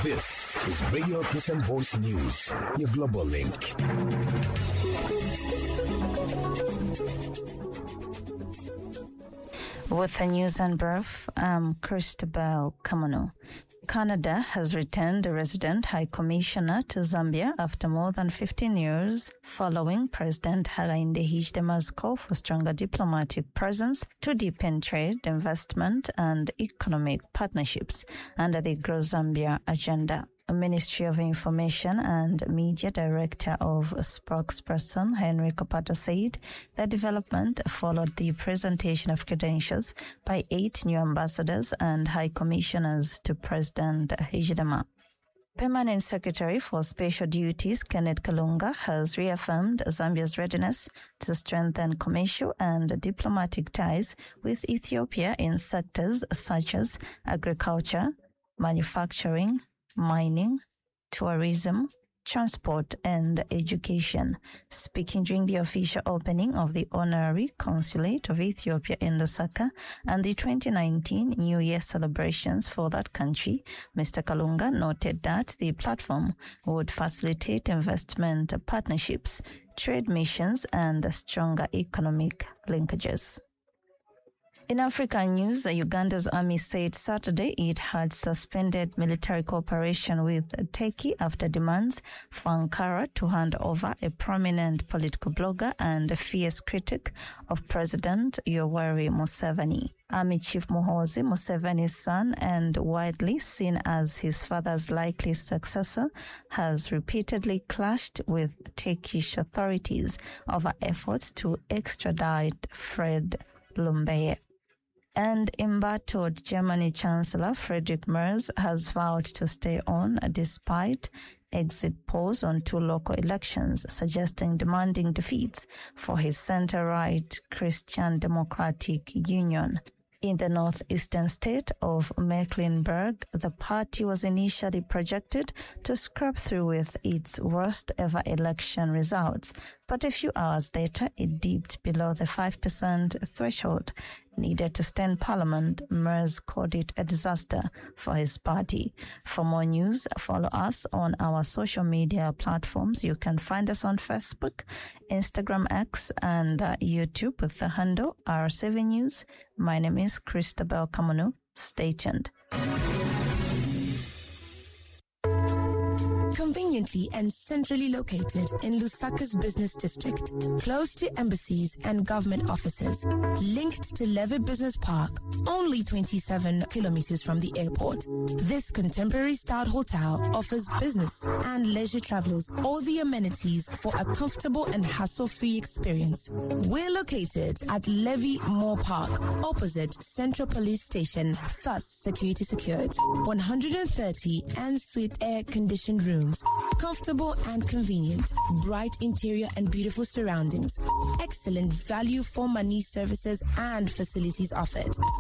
This is Radio Christian Voice News, your global link. With the news and brief, I'm Christabel Kamano. Canada has returned the resident High Commissioner to Zambia after more than 15 years following President Hakainde Hichilema's call for stronger diplomatic presence to deepen trade, investment and economic partnerships under the Grow Zambia agenda. Ministry of Information and Media Director of spokesperson Henry Kopato said the development followed the presentation of credentials by 8 new ambassadors and high commissioners to President Hichilema. Permanent Secretary for Special Duties Kenneth Kalunga has reaffirmed Zambia's readiness to strengthen commercial and diplomatic ties with Ethiopia in sectors such as agriculture, manufacturing, mining, tourism, transport, and education. Speaking during the official opening of the Honorary Consulate of Ethiopia in Lusaka and the 2019 New Year celebrations for that country, Mr. Kalunga noted that the platform would facilitate investment partnerships, trade missions, and stronger economic linkages. In African news, Uganda's army said Saturday it had suspended military cooperation with Turkey after demands for Ankara to hand over a prominent political blogger and a fierce critic of President Yoweri Museveni. Army Chief Muhoozi, Museveni's son and widely seen as his father's likely successor, has repeatedly clashed with Turkish authorities over efforts to extradite Fred Lumbeye. And embattled Germany Chancellor Friedrich Merz has vowed to stay on despite exit polls on 2 local elections, suggesting demanding defeats for his center-right Christian Democratic Union. In the northeastern state of Mecklenburg, the party was initially projected to scrap through with its worst ever election results, but a few hours later it dipped below the 5% threshold needed to stay in parliament. Merz called it a disaster for his party. For more news, follow us on our social media platforms. You can find us on Facebook, Instagram, X, and YouTube with the handle R7 News. My name is Christabel Kamano. Stay tuned. Conveniently and centrally located in Lusaka's business district, close to embassies and government offices, linked to Levy Business Park, only 27 kilometers from the airport. This contemporary styled hotel offers business and leisure travelers all the amenities for a comfortable and hassle-free experience. We're located at Levy Moore Park, opposite Central Police Station, thus security secured. 130 en-suite air-conditioned rooms, comfortable and convenient, bright interior and beautiful surroundings, excellent value for money services and facilities offered.